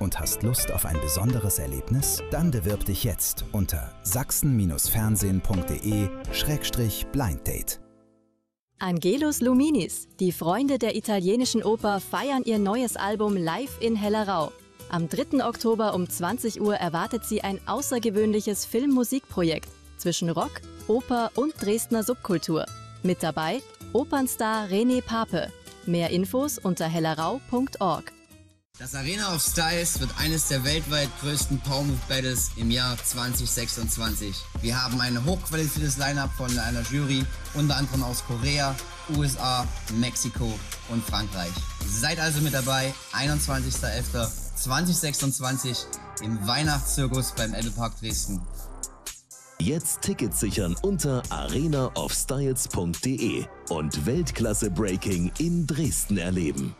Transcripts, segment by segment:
und hast Lust auf ein besonderes Erlebnis? Dann bewirb dich jetzt unter sachsen-fernsehen.de/blinddate. Angelus Luminis, die Freunde der italienischen Oper, feiern ihr neues Album live in Hellerau. Am 3. Oktober um 20 Uhr erwartet sie ein außergewöhnliches Film-Musikprojekt zwischen Rock, Oper und Dresdner Subkultur. Mit dabei Opernstar René Pape. Mehr Infos unter hellerau.org. Das Arena of Styles wird eines der weltweit größten Power Move Battles im Jahr 2026. Wir haben ein hochqualifiziertes Line-Up von einer Jury, unter anderem aus Korea, USA, Mexiko und Frankreich. Seid also mit dabei, 21.11.2026 im Weihnachtszirkus beim Ebbepark Dresden. Jetzt Tickets sichern unter arenaofstyles.de und Weltklasse Breaking in Dresden erleben.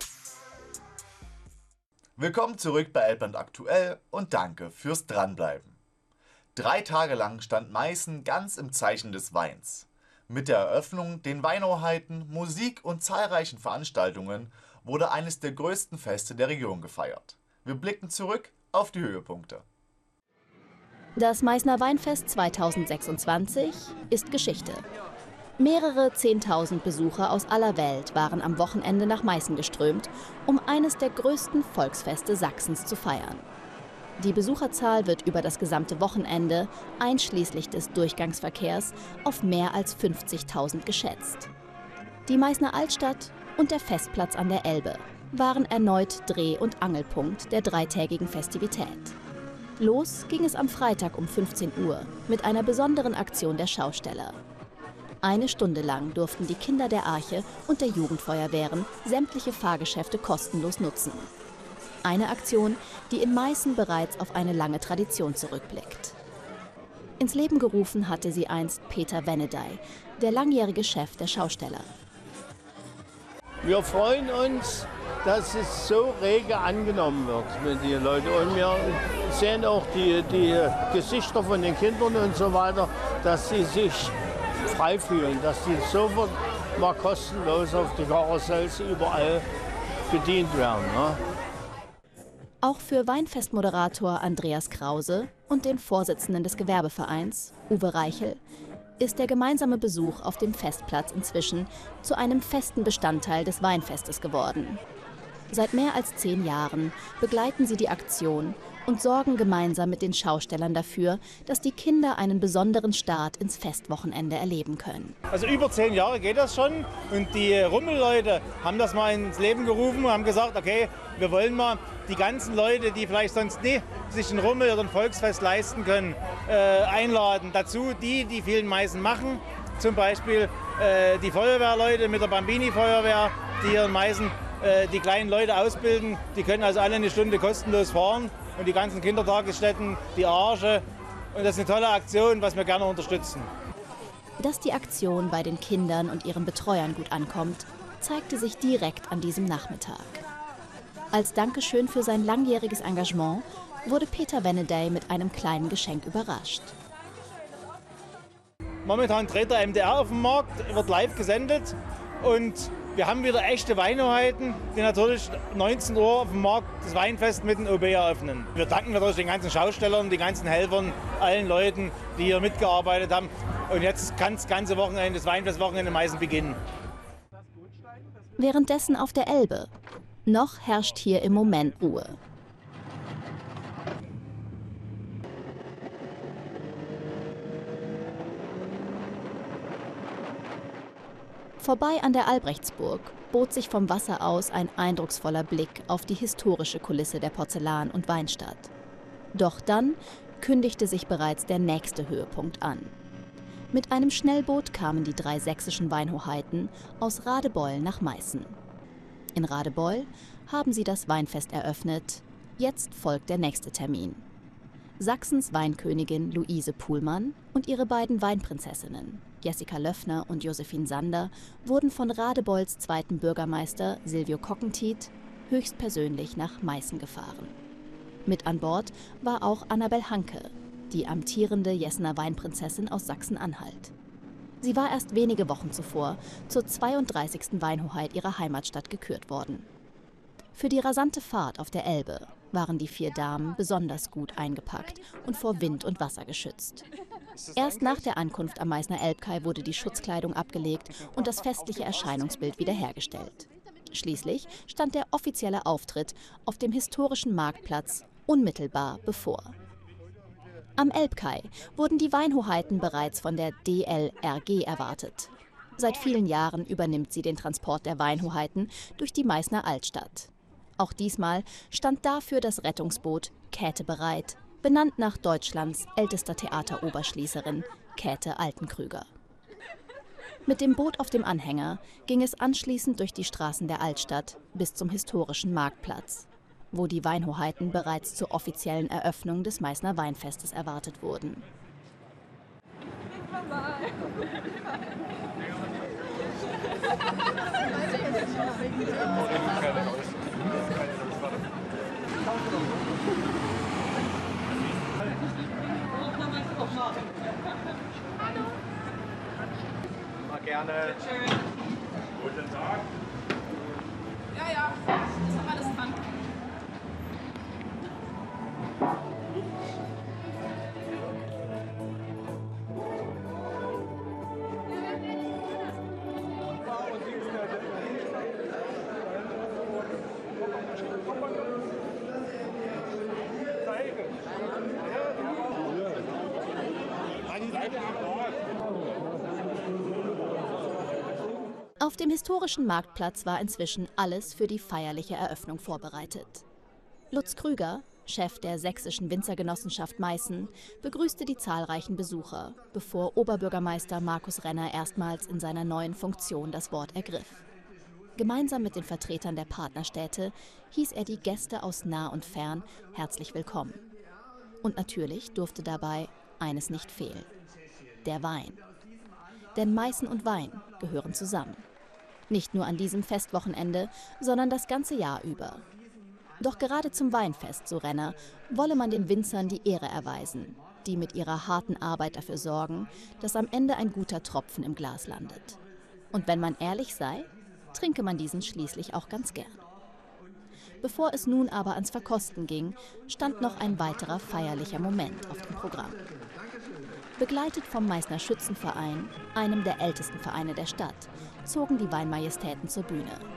Willkommen zurück bei Elbland aktuell und danke fürs Dranbleiben. 3 Tage lang stand Meißen ganz im Zeichen des Weins. Mit der Eröffnung, den Weinhoheiten, Musik und zahlreichen Veranstaltungen wurde eines der größten Feste der Region gefeiert. Wir blicken zurück auf die Höhepunkte. Das Meißner Weinfest 2026 ist Geschichte. Mehrere 10.000 Besucher aus aller Welt waren am Wochenende nach Meißen geströmt, um eines der größten Volksfeste Sachsens zu feiern. Die Besucherzahl wird über das gesamte Wochenende, einschließlich des Durchgangsverkehrs, auf mehr als 50.000 geschätzt. Die Meißner Altstadt und der Festplatz an der Elbe waren erneut Dreh- und Angelpunkt der dreitägigen Festivität. Los ging es am Freitag um 15 Uhr mit einer besonderen Aktion der Schausteller. 1 Stunde lang durften die Kinder der Arche und der Jugendfeuerwehren sämtliche Fahrgeschäfte kostenlos nutzen. Eine Aktion, die in Meißen bereits auf eine lange Tradition zurückblickt. Ins Leben gerufen hatte sie einst Peter Venedey, der langjährige Chef der Schausteller. Wir freuen uns, dass es so rege angenommen wird mit den Leuten. Und wir sehen auch die Gesichter von den Kindern und so weiter, dass sie sich frei fühlen, dass die sofort mal kostenlos auf die Karussells überall bedient werden. Ne? Auch für Weinfestmoderator Andreas Krause und den Vorsitzenden des Gewerbevereins, Uwe Reichel, ist der gemeinsame Besuch auf dem Festplatz inzwischen zu einem festen Bestandteil des Weinfestes geworden. Seit mehr als 10 Jahren begleiten sie die Aktion und sorgen gemeinsam mit den Schaustellern dafür, dass die Kinder einen besonderen Start ins Festwochenende erleben können. Also über 10 Jahre geht das schon und die Rummelleute haben das mal ins Leben gerufen und haben gesagt, okay, wir wollen mal die ganzen Leute, die vielleicht sonst nie sich ein Rummel oder ein Volksfest leisten können, einladen. Dazu die viel in Meißen machen, zum Beispiel die Feuerwehrleute mit der Bambini-Feuerwehr, die hier in Meißen die kleinen Leute ausbilden. Die können also alle 1 Stunde kostenlos fahren. Und die ganzen Kindertagesstätten, die Arche. Und das ist eine tolle Aktion, was wir gerne unterstützen. Dass die Aktion bei den Kindern und ihren Betreuern gut ankommt, zeigte sich direkt an diesem Nachmittag. Als Dankeschön für sein langjähriges Engagement wurde Peter Venedey mit einem kleinen Geschenk überrascht. Momentan dreht der MDR auf dem Markt, wird live gesendet. Und wir haben wieder echte Weinhoheiten, die natürlich 19 Uhr auf dem Markt das Weinfest mit dem OB eröffnen. Wir danken natürlich den ganzen Schaustellern, den ganzen Helfern, allen Leuten, die hier mitgearbeitet haben. Und jetzt kann das ganze Wochenende, das Weinfestwochenende in Meißen beginnen. Währenddessen auf der Elbe. Noch herrscht hier im Moment Ruhe. Vorbei an der Albrechtsburg bot sich vom Wasser aus ein eindrucksvoller Blick auf die historische Kulisse der Porzellan- und Weinstadt. Doch dann kündigte sich bereits der nächste Höhepunkt an. Mit einem Schnellboot kamen die 3 sächsischen Weinhoheiten aus Radebeul nach Meißen. In Radebeul haben sie das Weinfest eröffnet. Jetzt folgt der nächste Termin. Sachsens Weinkönigin Luise Puhlmann und ihre beiden Weinprinzessinnen, Jessica Löffner und Josephine Sander, wurden von Radebeuls zweiten Bürgermeister Silvio Cockentiet höchstpersönlich nach Meißen gefahren. Mit an Bord war auch Annabel Hanke, die amtierende Jessener Weinprinzessin aus Sachsen-Anhalt. Sie war erst wenige Wochen zuvor zur 32. Weinhoheit ihrer Heimatstadt gekürt worden. Für die rasante Fahrt auf der Elbe waren die 4 Damen besonders gut eingepackt und vor Wind und Wasser geschützt. Erst nach der Ankunft am Meißner Elbkai wurde die Schutzkleidung abgelegt und das festliche Erscheinungsbild wiederhergestellt. Schließlich stand der offizielle Auftritt auf dem historischen Marktplatz unmittelbar bevor. Am Elbkai wurden die Weinhoheiten bereits von der DLRG erwartet. Seit vielen Jahren übernimmt sie den Transport der Weinhoheiten durch die Meißner Altstadt. Auch diesmal stand dafür das Rettungsboot Käthe bereit, benannt nach Deutschlands ältester Theateroberschließerin Käthe Altenkrüger. Mit dem Boot auf dem Anhänger ging es anschließend durch die Straßen der Altstadt bis zum historischen Marktplatz, wo die Weinhoheiten bereits zur offiziellen Eröffnung des Meißner Weinfestes erwartet wurden. Gerne. Guten Tag. Ja, das haben wir alles dran. Auf dem historischen Marktplatz war inzwischen alles für die feierliche Eröffnung vorbereitet. Lutz Krüger, Chef der Sächsischen Winzergenossenschaft Meißen, begrüßte die zahlreichen Besucher, bevor Oberbürgermeister Markus Renner erstmals in seiner neuen Funktion das Wort ergriff. Gemeinsam mit den Vertretern der Partnerstädte hieß er die Gäste aus nah und fern herzlich willkommen. Und natürlich durfte dabei eines nicht fehlen: der Wein. Denn Meißen und Wein gehören zusammen. Nicht nur an diesem Festwochenende, sondern das ganze Jahr über. Doch gerade zum Weinfest, so Renner, wolle man den Winzern die Ehre erweisen, die mit ihrer harten Arbeit dafür sorgen, dass am Ende ein guter Tropfen im Glas landet. Und wenn man ehrlich sei, trinke man diesen schließlich auch ganz gern. Bevor es nun aber ans Verkosten ging, stand noch ein weiterer feierlicher Moment auf dem Programm. Begleitet vom Meißner Schützenverein, einem der ältesten Vereine der Stadt, zogen die Weinmajestäten zur Bühne.